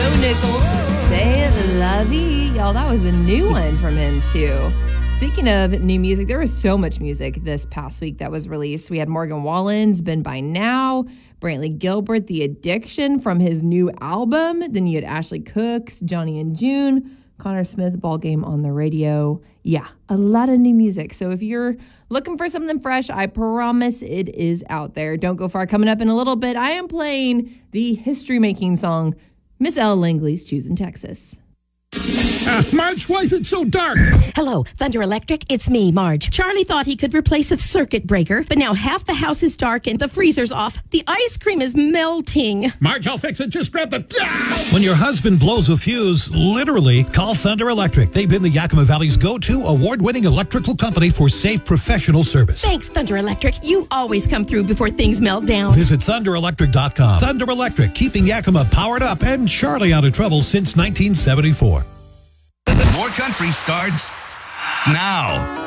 Joe Nichols, C'est La Vie. Y'all, that was a new one from him, too. Speaking of new music, there was so much music this past week that was released. We had Morgan Wallen's Been By Now, Brantley Gilbert, The Addiction from his new album. Then you had Ashley Cooks, Johnny and June, Connor Smith, Ball Game on the Radio. Yeah, a lot of new music. So if you're looking for something fresh, I promise it is out there. Don't go far. Coming up in a little bit, I am playing the history-making song, Miss Ella Langley's Choosing Texas. Marge, why is it so dark? Hello, Thunder Electric. It's me, Marge. Charlie thought he could replace the circuit breaker, but now half the house is dark and the freezer's off. The ice cream is melting. Marge, I'll fix it. Just grab the... When your husband blows a fuse, literally, call Thunder Electric. They've been the Yakima Valley's go-to award-winning electrical company for safe professional service. Thanks, Thunder Electric. You always come through before things melt down. Visit ThunderElectric.com. Thunder Electric, keeping Yakima powered up and Charlie out of trouble since 1974. More country starts now.